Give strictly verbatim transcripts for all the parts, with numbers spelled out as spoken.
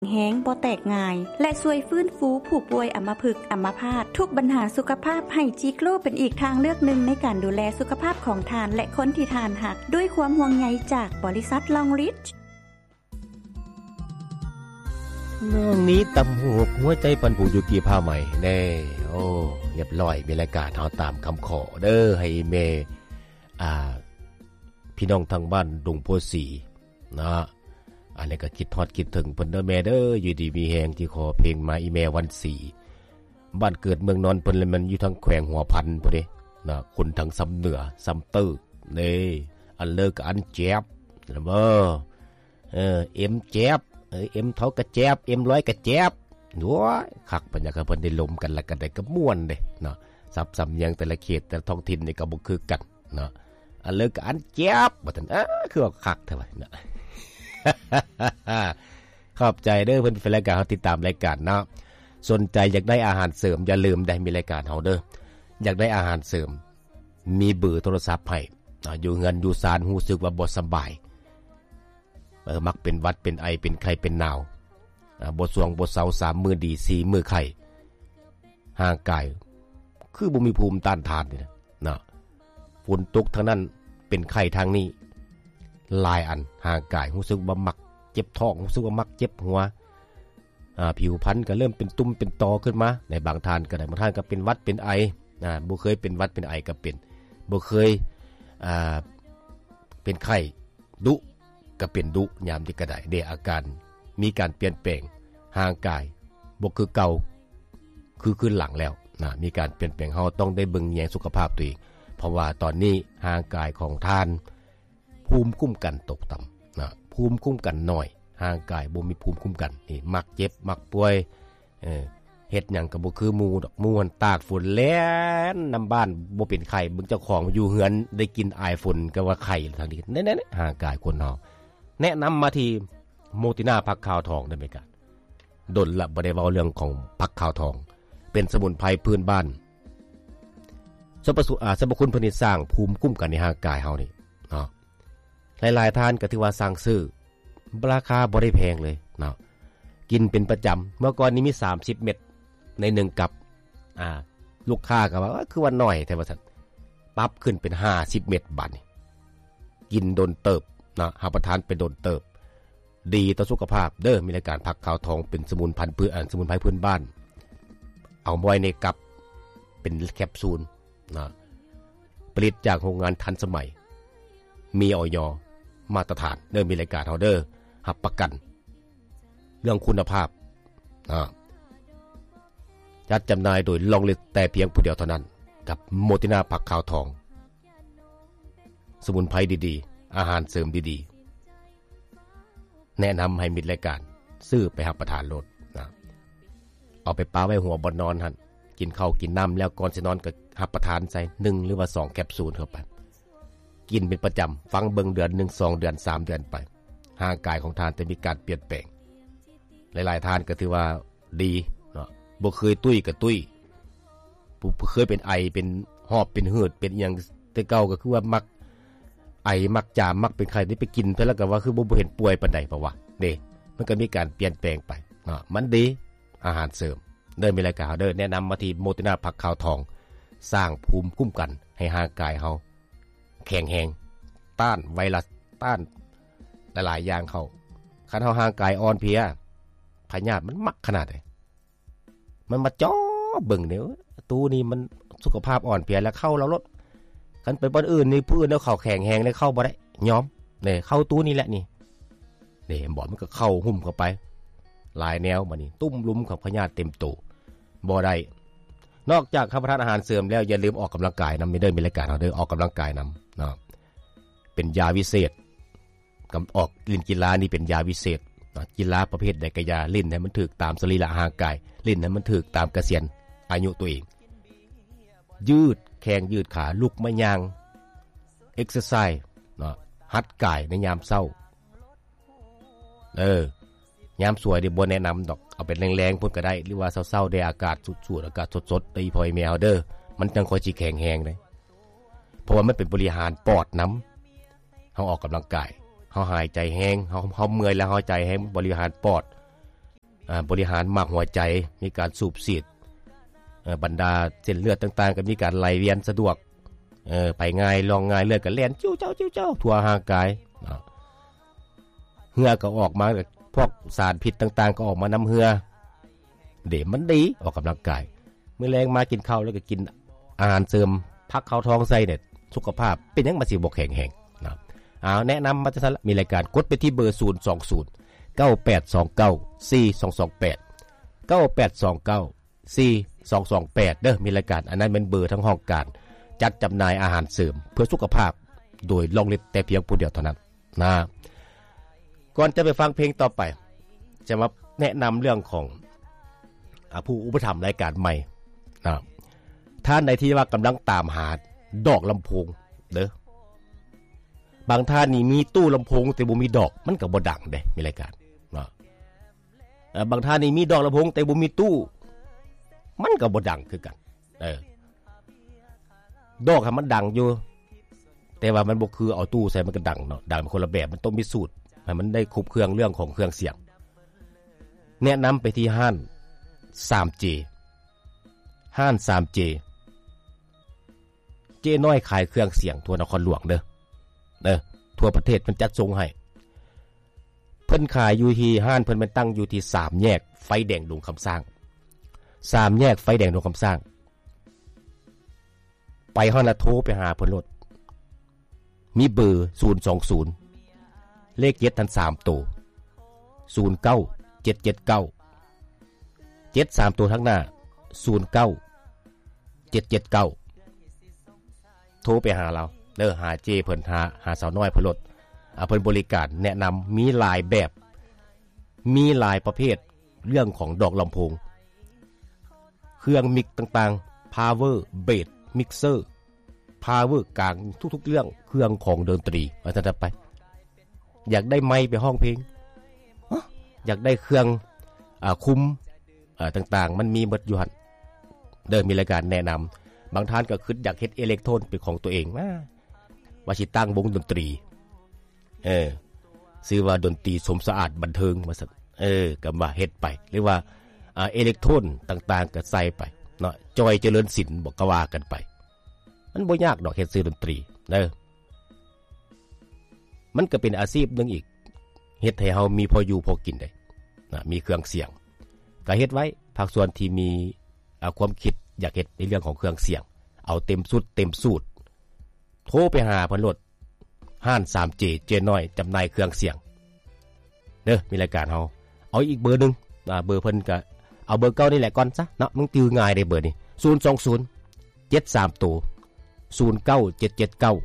แห้งบ่แตกง่ายและช่วยฟื้นฟูผู้ป่วยอัมพฤกษ์อัมพาตทุกปัญหาสุขภาพให้จิโกลเป็นอีกทางเลือกหนึ่งในการดูแลสุขภาพของทานและคนที่ทานหักด้วยความห่วงใยจากบริษัทลองริชน้องนี้ตำหูหัวใจปันผู้อยู่กี่ผ้าใหม่แน่โอ้เรียบร้อยมีรายการเฮาตามคำขอเด้อให้แม่อ่าพี่น้องทางบ้านดงโพสีนะอันนี้ก็คิดทอดคิดถึงเพิ่นเด้อแม่เด้ออยู่ดีมีแฮงที่ขอเพลงมาอีแม่วันสีบ้านเกิดเมืองนอนเพิ่นเลยมันอยู่ทางแขวงหัวพันพุ่นเด้นะคนทางซ้ำเหนือซ้ำตื้อนี่อันเลิกอันแจ๊บแล้วบ่เออเอ็มแจ๊บเออเอ็มเท่ากระแจ๊บเอ็มร้อยกระแจ๊บโว้ยคักเพิ่นอยากให้เพิ่นได้ลมกันแล้วก็ได้ก็ม่วนเด้เนาะซับซ้ำยังแต่ละเขตแต่ละท้องถิ่นนี่ก็บ่คือกันเนาะอันเลิกอันแจ๊บบ่ทันเออคือว่าคักเท่าไหร่เนาะ ขอบใจเด้อเพิ่นเป็นรายการเฮาติดตามรายการเนาะสนใจอยากได้อาหารเสริมอย่าลืมได้มีรายการเฮาเด้ออยากได้อาหารเสริมมีเบอร์โทรศัพท์ให้อยู่เงินอยู่ศาลรู้สึกว่าบ่สบายเออมักเป็นหวัดเป็นไอเป็นไข้เป็นหนาวบ่สวงบ่เซาสามมื้อดีสี่มื้อไข้ห่างกายคือบ่มีภูมิต้านทานนี่นะเนาะฝนตกทางนั้นเป็นไข้ทางนี้หลายอันห่างกายรู้สึกว่ามักเจ็บท้องรู้สึกว่ามักเจ็บหัวอ่าผิวพรรณก็เริ่มเป็นตุ่มเป็นตอขึ้นมาในบางท่านก็ได้บางท่านก็เป็นหวัดเป็นไออ่าบ่เคยเป็นหวัดเป็นไอก็เป็นบ่เคยอ่าเป็นไข้ดุก็เป็นดุยามที่ก็ได้เดอาการมีการเปลี่ยนแปลงห่างกายบ่คือเก่าคือขึ้นหลังแล้วนะมีการเปลี่ยนแปลงเฮาต้องได้เบิ่งแยงสุขภาพตัวเองเพราะว่าตอนนี้ห่างกายของท่านภูมิคุ้มกันตกต่ำนะภูมิคุ้มกันน้อยห่างกายบ่มีภูมิคุ้มกันนี่มักเจ็บมักป่วยเออเฮ็ดหยังก็บ่คือหมู่ดอกหมู่หันตากฝนแล่นนำบ้านบ่เป็นไข้เบิ่งเจ้าของอยู่เฮือนได้กินอายฝนก็ว่าไข้ทางนี้แน่ๆห่างกายคนเฮาแนะนำมาที่โมตินาผักขาวทองได้ไหมกันดนละบ่ได้เว้าเรื่องของผักขาวทองเป็นสมุนไพรพื้นบ้านสรรพสุอาสรรพคุณเพิ่นสร้างภูมิคุ้มกันในร่างกายเฮานี่เนาะหลายๆท่านก็ถือว่าสร้างซื้อราคาบ่ได้แพงเลยเนาะกินเป็นประจำเมื่อก่อนนี้มีสามสิบเม็ดในหนึ่งกับอ่าลูกค้าก็ว่าคือว่าน้อยแต่ว่าซั่นปรับขึ้นเป็นห้าสิบเม็ดบัดนี้กินโดนเติบนะหาประทานเป็นโดนเติบดีต่อสุขภาพเด้อมีรายการผักขาวทองเป็นสมุนไพรพื้นอ่านสมุนไพรพื้นบ้านเอาไว้ในกับเป็นแคปซูลนะผลิตจากโรงงานทันสมัยมีอย.มาตรฐานเด้อมีรายการเฮาเด้อรับประกันเรื่องคุณภาพนะจัดจำหน่ายโดยลองลิตแต่เพียงผู้เดียวเท่านั้นกับโมตินาผักขาวทองสมุนไพรดีๆอาหารเสริมดีๆแนะนำให้มิตรรายการซื้อไปรับประทานโลดนะเอาไปป้าไว้หัวบ่นอนหั่นกินข้าวกินน้ำแล้วก่อนสินอนก็รับประทานใส่หนึ่งหรือว่าสองแคปซูลเข้าไปกินเป็นประจำฟังเบิ่งเดือนหนึ่ง สองเดือนสามเดือนไปร่างกายของท่านจะมีการเปลี่ยนแปลงหลายๆท่านก็ถือว่าดีเนาะบ่เคยตุ้ยก็ตุ้ยผู้เคยเป็นไอเป็นหอบเป็นหืดเป็นอย่างแต่เก่าก็คือว่ามักไอมักจามมักเป็นไข้นี่ไปกินเพิ่นแล้วก็ว่าคือบ่เห็นป่วยปานใดเพราะว่าเด้มันก็มีการเปลี่ยนแปลงไปเนาะมันดีอาหารเสริมเด้อมีรายการเด้อแนะนำมาที่โมตินาผักขาวทองสร้างภูมิคุ้มกันให้ร่างกายเฮาแข็งแรงต้านไวรัสต้านหลายๆอย่างเข้าคันเฮาร่างกายอ่อนเพลียพยาธิมันมักขนาดใดมันมาจ้อเบิ่งเด้อตู้นี้มันสุขภาพอ่อนเพลียแล้วเข้าแล้วลดคันไปบ่อนอื่นนี่ผู้อื่นแล้วเข้าแข็งแรงได้เข้าบ่ได้ยอมนี่เข้าตู้นี้แหละนี่นี่บ่มันก็เข้าหุ้มเข้าไปหลายแนวบัดนี้ตุ้มลุมของพยาธิเต็มตู้บ่ได้นอกจากรับประทานอาหารเสริมแล้วอย่าลืมออกกำลังกายนำเด้อมีรายการเฮาเด้อออกกำลังกายนำเนาะเป็นยาวิเศษกำออกเล่นกีฬานี่เป็นยาวิเศษนะกีฬาประเภทใดก็ยาเล่นให้มันถูกตามสรีระร่างกายเล่นให้มันถูกตามเกษียณอายุตัวเองยืดแข้งยืดขาลุกไม่ย่างเอ็กซ์ไซส์เนาะหัดกายในยามเช้าเออยามสวยเดี๋ยวบ่แนะนำดอกเอาเป็นแรงๆพุ่นก็ได้หรือว่าเช้าๆได้อากาศสูดๆอากาศสดๆตีพอยแมวเด้อมันจังค่อยสิแข็งแรงเลยเพราะว่ามันเป็นบริหารปอดน้ำเฮาออกกำลังกายเฮาหายใจแห้งเฮาเฮาเมื่อยแล้วเฮาใจแห้งบริหารปอดอ่าบริหารหมากหัวใจมีการสูบฉีดเอ่อบรรดาเส้นเลือดต่างๆก็มีการไหลเวียนสะดวกเออไปง่ายลองง่ายเลือดก็แล่นจิ้วเจ้าจิ้วเจ้าทั่วร่างกายเหงื่อก็ออกมาพวกสารพิษต่างๆก็ออกมานำเหงื่อเดี๋ยวมันดีออกกำลังกายมื้อแลงมากินข้าวแล้วก็กินอาหารเสริมพักเข้าท้องใส่เนี่ยสุขภาพเป็นยังมาสิบ่แข็งแรงนะเอาแนะนำมาจะมีรายการกดไปที่เบอร์ศูนย์ สอง ศูนย์ เก้า แปด สอง เก้า สี่ สอง สอง แปด เก้า แปด สอง เก้า สี่ สอง สอง แปดเด้อมีรายการอันนั้นเป็นเบอร์ทั้งห้องการจัดจำหน่ายอาหารเสริมเพื่อสุขภาพโดยลองเล็บแต่เพียงผู้เดียวเท่านั้นนะก่อนจะไปฟังเพลงต่อไปจะมาแนะนำเรื่องของผู้อุปถัมภ์รายการใหม่นะท่านใดที่ว่ากำลังตามหาดอกลำโพงเด้อบางท่านนี่มีตู้ลำโพงแต่บ่มีดอกมันก็บ่ดังเด้มีรายการนะบางท่านนี่มีดอกลำโพงแต่บ่มีตู้มันก็บ่ดังคือกันเออดอกให้มันดังอยู่แต่ว่ามันบ่คือเอาตู้ใส่มันก็ดังเนาะดังเป็นคนละแบบมันต้องมีสูตรให้มันได้ครบเครื่องเรื่องของเครื่องเสียงแนะนำไปที่ห้าน ทรี จี ห้าน ทรี จี เจ๊น้อยขายเครื่องเสียงทั่วนครหลวงเด้อเด้อทั่วประเทศมันจัดส่งให้เพิ่นขายอยู่ที่ห้านเพิ่นมันตั้งอยู่ที่สามแยกไฟแดงดงคำสร้างสามแยกไฟแดงดงคำสร้างไปฮอนละโทรไปหาเพิ่นรถมีเบอร์ศูนย์ สอง ศูนย์เลขเจ็ดทันสามตัวศูนย์ เก้า เจ็ด เจ็ด เก้า เจ็ด สามตัวทั้งหน้าศูนย์ เก้า เจ็ด เจ็ด เก้าโทรไปหาเราเด้อหาเจเพิ่นหาหาสาวน้อยเพิ่นรถอ่าเพิ่นบริการแนะนำมีหลายแบบมีหลายประเภทเรื่องของดอกลำโพงเครื่องมิกต่างๆ power bass mixer power กลางทุกๆเรื่องเครื่องของดนตรีว่าจะไปอยากได้ไมค์ไปห้องเพลงอยากได้เครื่องอ่าคุมอ่าต่างๆมันมีหมดอยู่หั่นเด้อมีรายการแนะนำบางท่านก็คิดอยากเฮ็ดอิเล็กโทรนเป็นของตัวเองว่าสิตั้งวงดนตรีเออชื่อว่าดนตรีสมสะอาดบันเทิงว่าซั่นเออก็ว่าเฮ็ดไปหรือว่าอ่าอิเล็กโทรนต่างๆก็ใส่ไปเนาะจอยเจริญศิลป์บอกก็ว่ากันไปมันบ่ยากดอกเฮ็ดซื้อดนตรีเด้อมันก็เป็นอาชีพนึงอีกเฮ็ดให้เฮามีพออยู่พอกินได้นะมีเครื่องเสียงก็เฮ็ดไว้ภาคส่วนที่มีอ่าความคิดอยากเฮ็ดในเรื่องของเครื่องเสียงเอาเต็มสุดเต็มสูตรโทรไปหาเพิ่นโลดห้าน ทรี จี เจน้อยจำหน่ายเครื่องเสียงเด้อมีรายการเฮาเอาอีกเบอร์นึงอ่าเบอร์เพิ่นก็เอาเบอร์เก่านี่แหละก่อนซะเนาะมันจื้อง่ายได้เบอร์นี้ศูนย์ สอง ศูนย์ เจ็ด สามตัวศูนย์ เก้า เจ็ด เจ็ด เก้า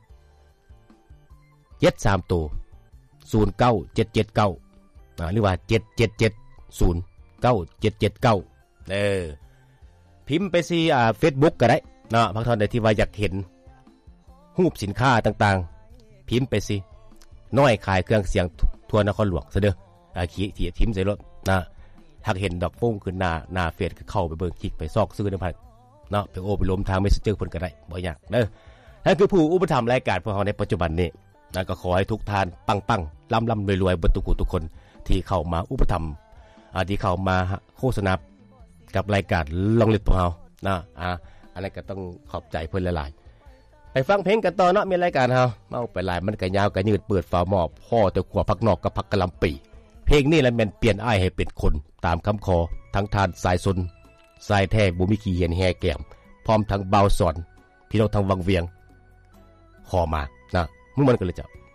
เจ็ด สามตัวศูนย์ เก้า เจ็ด เจ็ด เก้าอ่าหรือว่าเจ็ด เจ็ด เจ็ด ศูนย์ เก้า เจ็ด เจ็ด เก้าเออพิมพ์ไปสิอ่า Facebook ก็ได้เนาะบางท่านใดที่ว่าอยากเห็นรูปสินค้าต่างๆพิมพ์ไปสิน้อยขายเครื่องเสียงทั่วนครหลวงซะเด้ออ่าขี้ที่พิมพ์ใส่รถนะถ้าเห็นดอกโป้งขึ้นหน้าหน้าเฟซก็เข้าไปเบิ่งคลิกไปซอกซื้อได้พันเนาะไปโอไปล้มทาง Messenger เพิ่นก็ได้บ่ยากเด้อนั่นคือผู้อุปถัมภ์รายการพวกเราในปัจจุบันนี้นะก็ขอให้ทุกท่านปังๆร่ำๆรวยๆเบิดทุกทุกคนที่เข้ามาอุปถัมภ์อ่าที่เข้ามาโฆษณากับรายการลองเล็บของเรานะอ่าอะไรก็ต้องขอบใจเพิ่นหลายๆไปฟังเพลงกันต่อเนาะมีรายการเฮาเมาไปหลายมันก็ยาวก็ยืดเปิดฝาหม้อพ่อแต่ขวพักนอกกับพักกะลำปีเพลงนี้แหละแม่นเปลี่ยนอ้ายให้เป็นคนตามคำขอทั้งทานสายสนสายแท้บ่มีขี้เหียนแห่แก้มพร้อมทั้งเบาสอนพี่น้องทางวังเวียงขอมานะมึงมันก็เลยจะ